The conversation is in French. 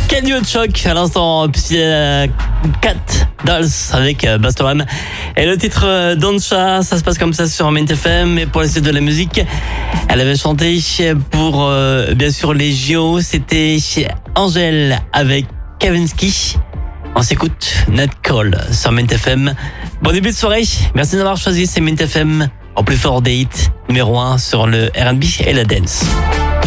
Canyon Choc, à l'instant, Cat Dolls avec Bastoram. Et le titre Doncha, ça se passe comme ça sur Mint FM. Et pour la suite de la musique, elle avait chanté pour, bien sûr, les JO. C'était Angèle avec Kavinsky. On s'écoute Nat Cole sur Mint FM. Bon début de soirée. Merci d'avoir choisi ces Mint FM en plus fort des hits numéro 1 sur le R&B et la dance.